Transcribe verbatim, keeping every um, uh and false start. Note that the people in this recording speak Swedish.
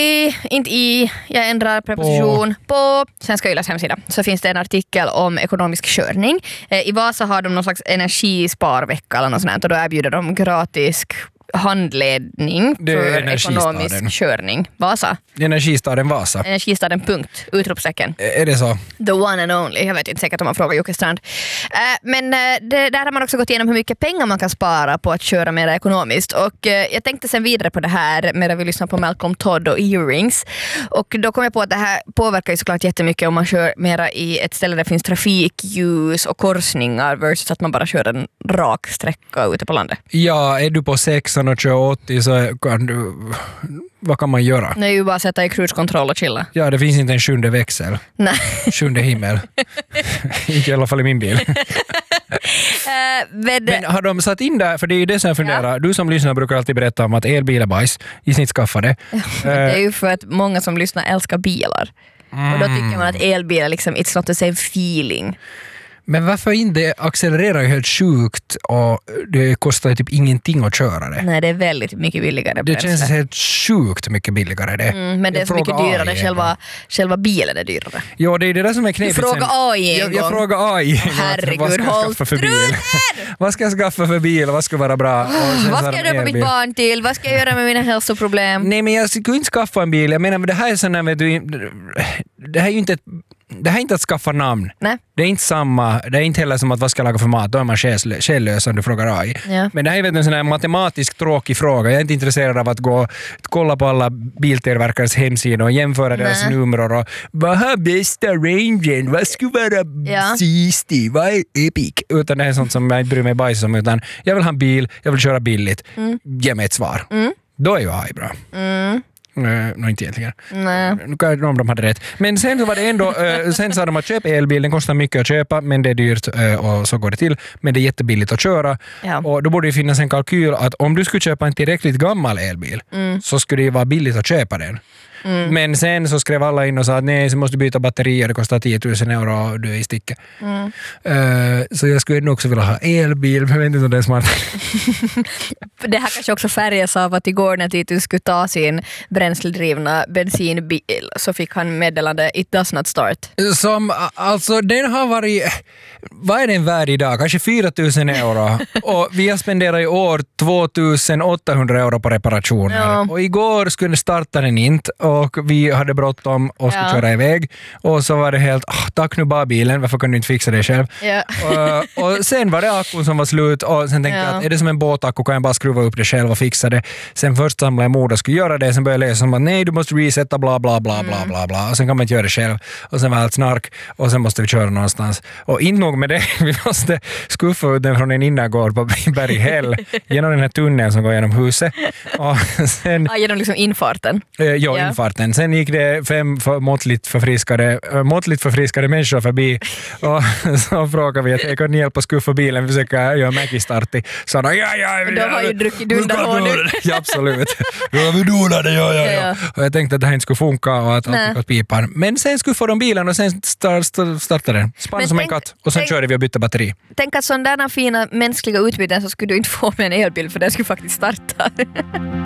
I, inte i, jag ändrar preposition på. på. Sen ska jag läsa hemsida. Så finns det en artikel om ekonomisk körning. Eh, I Vasa har de någon slags energisparvecka eller något sånt, och då erbjuder de gratis handledning för ekonomisk körning. Vasa. Energistaden Vasa. Energistaden punkt. Utropstecken. Är det så? The one and only. Jag vet inte säkert om man frågar Jocke Strand. Uh, men uh, det, där har man också gått igenom hur mycket pengar man kan spara på att köra mer ekonomiskt. Och uh, jag tänkte sen vidare på det här medan vi lyssnar på Malcolm Todd och Earrings. Och då kom jag på att det här påverkar ju såklart jättemycket om man kör mera i ett ställe där det finns trafikljus och korsningar versus att man bara kör en rak sträcka ute på landet. Ja, är du på sexan och kör åttio så kan du... Vad kan man göra? Det är ju bara att sätta i cruise-kontroll och chilla. Ja, det finns inte en sjunde växel. Nej. Sjunde himmel. Inte i alla fall i min bil. uh, men, men har de satt in där, för det är ju det som jag funderar. Ja. Du som lyssnar brukar alltid berätta om att elbil är bajs. I snitt skaffa det. Ja, det är ju för att många som lyssnar älskar bilar. Mm. Och då tycker man att elbilar liksom, it's not the same feeling. Men varför inte accelererar ju helt sjukt och det kostar typ ingenting att köra det? Nej, det är väldigt mycket billigare. Det bränsle. känns helt sjukt mycket billigare det. Mm, men det är så mycket dyrare. Själva, själva bilen är dyrare. Ja, det är det där som är knepigt. Du frågar A I en jag, gång. jag frågar A I en gång. Herregud, vad ska jag skaffa för bil? Vad ska jag skaffa för bil? Vad ska vara bra? Vad ska jag göra med mitt barn till? Vad ska jag göra med mina hälsoproblem? Nej, men jag skulle inte skaffa en bil. Jag menar, det här är sån där, du, det här är ju inte ett Det här är inte att skaffa namn. Nej. Det är inte samma, det är inte heller som att vad ska jag laga för mat, då är man själlös om du frågar A I. Ja. Men det här är en sån här matematisk tråkig fråga. Jag är inte intresserad av att gå kolla på alla biltillverkares hemsidor och jämföra Nej. deras nummer och vad har bästa rangen, vad skulle vara ja. sist, vad är epic? Utan det är sånt som jag inte bryr mig bajs om, utan jag vill ha en bil, jag vill köra billigt. Mm. Ge mig ett svar. Mm. Då är ju A I bra. Mm. Uh, no, inte egentligen. Nej. Nu kan om de hade rätt. Men sen så var det ändå, uh, sen sa de att köpa elbil, den kostar mycket att köpa, men det är dyrt uh, och så går det till. Men det är jättebilligt att köra. Ja. Och då borde det finnas en kalkyl att om du skulle köpa en tillräckligt gammal elbil mm. så skulle det vara billigt att köpa den. Mm. Men sen så skrev alla in och sa att nej, så måste du byta batterier, det kostar tio tusen euro och du är i sticket. Mm. Uh, så jag skulle nog också vilja ha elbil, men jag vet inte om det är smart. Det här kanske också färgas av att igår när Titus skulle ta sin bränsledrivna bensinbil så fick han meddelande it does not start. Som, alltså den har varit, vad är den värd idag? Kanske fyra tusen euro. Och vi har spenderat i år två tusen åttahundra euro på reparationer. Ja. Och igår skulle starta den inte och vi hade bråttom och skulle ja. köra iväg. Och så var det helt, oh, tack nu bara bilen, varför kan du inte fixa det själv? Ja. och, och sen var det akkun som var slut och sen tänkte ja. jag att är det som en båtakku kan jag bara skruva upp det själv och fixa det. Sen först samlade jag mod och skulle göra det, sen började jag läsa om att nej, du måste resetta bla bla bla mm. bla bla bla och sen kan man inte göra det själv. Och sen var allt snark och sen måste vi köra någonstans. Och inte nog med det, vi måste skuffa ut den från en innergård på Berghäll genom den här tunneln som går genom huset. Och sen, ah, genom liksom infarten? Eh, ja, ja, infarten. Sen gick det fem för, måttligt, förfriskade, äh, måttligt förfriskade människor förbi och så frågade vi att jag kan ni hjälpa att skuffa bilen, försöka göra Mäki-starti. Så de, ja, ja, ja. De har ju druckit dundarhård. Ja, absolut. Ja, vi donade, ja, ja, ja. Och jag tänkte att det här inte skulle funka och att allt gick åt pipan. Men sen skuffade de bilen och sen start, start, startade den. Spann som tänk, en katt. Och sen tänk, körde vi och bytte batteri. Tänk att sådana fina mänskliga utbyten så skulle du inte få med en elbil för den skulle faktiskt starta.